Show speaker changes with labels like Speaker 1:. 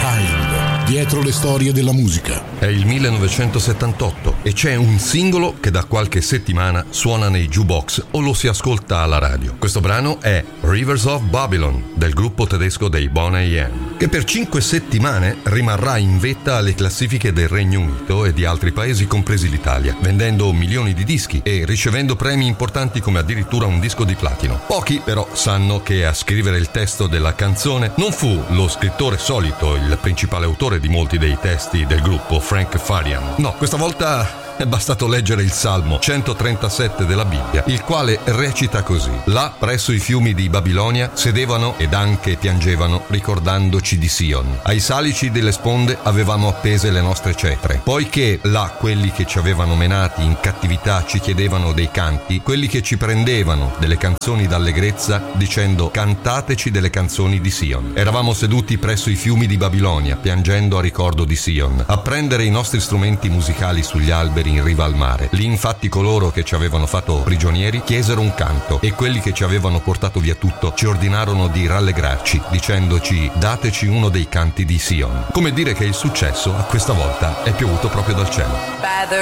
Speaker 1: Behind, dietro le storie della musica.
Speaker 2: È il 1978 e c'è un singolo che da qualche settimana suona nei jukebox o lo si ascolta alla radio. Questo brano è Rivers of Babylon del gruppo tedesco dei Boney M, che per 5 settimane rimarrà in vetta alle classifiche del Regno Unito e di altri paesi compresi l'Italia, vendendo milioni di dischi e ricevendo premi importanti come addirittura un disco di platino. Pochi però sanno che a scrivere il testo della canzone non fu lo scrittore solito, il principale autore di molti dei testi del gruppo, Frank Farian. No, questa volta è bastato leggere il Salmo 137 della Bibbia, il quale recita così: là presso i fiumi di Babilonia sedevano ed anche piangevano ricordandoci di Sion. Ai salici delle sponde avevamo appese le nostre cetre, poiché là quelli che ci avevano menati in cattività ci chiedevano dei canti, quelli che ci prendevano delle canzoni d'allegrezza dicendo cantateci delle canzoni di Sion. Eravamo seduti presso i fiumi di Babilonia piangendo a ricordo di Sion, a prendere i nostri strumenti musicali sugli alberi in riva al mare. Lì infatti coloro che ci avevano fatto prigionieri chiesero un canto e quelli che ci avevano portato via tutto ci ordinarono di rallegrarci dicendoci dateci uno dei canti di Sion, come dire che il successo a questa volta è piovuto proprio dal cielo.
Speaker 3: By the